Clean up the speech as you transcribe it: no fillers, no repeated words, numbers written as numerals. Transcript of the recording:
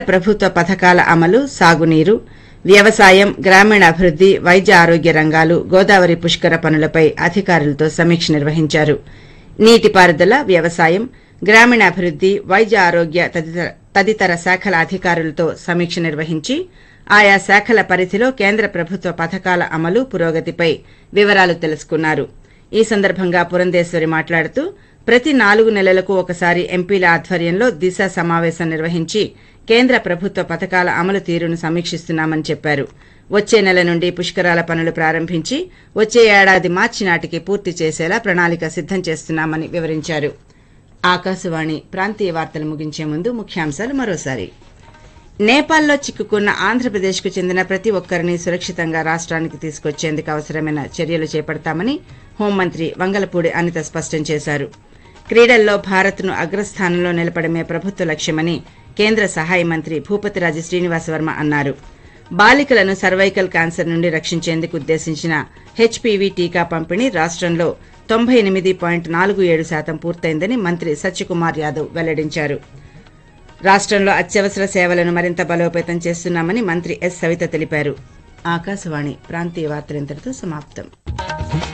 ప్రభుత్వ పథకాల అమలు, సాగునీరు, వ్యవసాయం, గ్రామీణాభివృద్ది, వైద్య ఆరోగ్య రంగాలు, గోదావరి పుష్కర పనులపై అధికారులతో సమీక్ష నిర్వహించారు. నీటిపారుదల, వ్యవసాయం, గ్రామీణాభివృద్ది, వైద్య ఆరోగ్య తదితర శాఖల అధికారులతో సమీక్ష నిర్వహించి ఆయా శాఖల పరిధిలో కేంద్ర ప్రభుత్వ పథకాల అమలు, పురోగతిపై వివరాలు తెలుసుకున్నారు. ఈ సందర్భంగా పురంధేశ్వరి మాట్లాడుతూ ప్రతి 4 నెలలకు ఒకసారి ఎంపీల ఆధ్వర్యంలో దిశ సమావేశం నిర్వహించి కేంద్ర ప్రభుత్వ పథకాల అమలు తీరును సమీక్షిస్తున్నామని చెప్పారు. వచ్చే నెల నుండి పుష్కరాల పనులు ప్రారంభించి వచ్చే ఏడాది మార్చి నాటికి పూర్తి చేసేలా ప్రణాళిక సిద్దం చేస్తున్నామని వివరించారు. ఆకాశవాణి ప్రాంతీయ వార్తలు ముగించే ముందు ముఖ్యాంశాలు మరోసారి. నేపాల్లో చిక్కుకున్న ఆంధ్రప్రదేశ్కు చెందిన ప్రతి ఒక్కరిని సురక్షితంగా రాష్ట్రానికి తీసుకొచ్చేందుకు అవసరమైన చర్యలు చేపడతామని హోంమంత్రి వంగలపూడి అనిత స్పష్టం చేశారు. క్రీడల్లో భారత్ను అగ్రస్థానంలో నిలపడమే ప్రభుత్వ లక్ష్యమని కేంద్ర సహాయ మంత్రి భూపతిరాజు శ్రీనివాసవర్మ అన్నారు. బాలికలను సర్వైకల్ క్యాన్సర్ నుండి రక్షించేందుకు ఉద్దేశించిన హెచ్పీవీ టీకా పంపిణీ రాష్ట్రంలో 98.47% పూర్తయిందని మంత్రి సత్యకుమార్ యాదవ్ వెల్లడించారు. రాష్ట్రంలో అత్యవసర సేవలను మరింత బలోపేతం చేస్తున్నామని మంత్రి ఎస్ సవిత తెలిపారు. ఆకాశవాణి ప్రాంతీయ వార్తలు ఇంతటితో సమాప్తం.